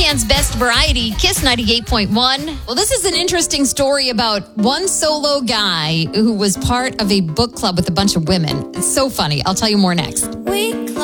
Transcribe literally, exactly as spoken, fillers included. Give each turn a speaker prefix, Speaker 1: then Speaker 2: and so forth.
Speaker 1: Can's Best Variety, Kiss ninety-eight point one. Well, this is an interesting story about one solo guy who was part of a book club with a bunch of women. It's so funny. I'll tell you more next.
Speaker 2: We